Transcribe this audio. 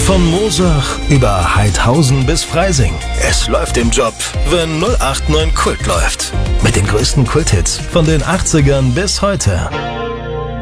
Von Moosach über Heidhausen bis Freising. Es läuft im Job, wenn 089 Kult läuft. Mit den größten Kulthits von den 80ern bis heute.